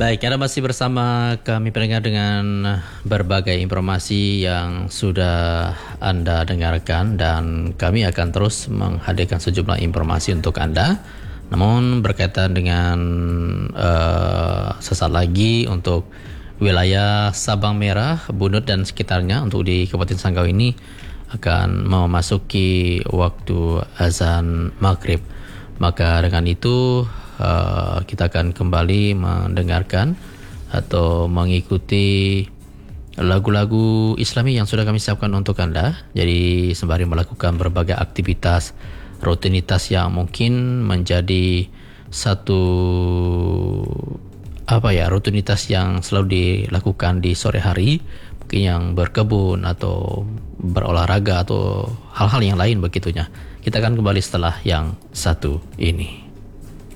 Baik, Anda masih bersama kami pendengar dengan berbagai informasi yang sudah Anda dengarkan, dan kami akan terus menghadirkan sejumlah informasi untuk Anda. Namun berkaitan dengan sesaat lagi untuk wilayah Sabang Merah, Bunut dan sekitarnya untuk di Kabupaten Sanggau ini akan memasuki waktu azan maghrib. Maka dengan itu kita akan kembali mendengarkan atau mengikuti lagu-lagu Islami yang sudah kami siapkan untuk Anda. Jadi sembari melakukan berbagai aktivitas rutinitas yang mungkin menjadi satu rutinitas yang selalu dilakukan di sore hari, mungkin yang berkebun atau berolahraga atau hal-hal yang lain begitunya. Kita akan kembali setelah yang satu ini.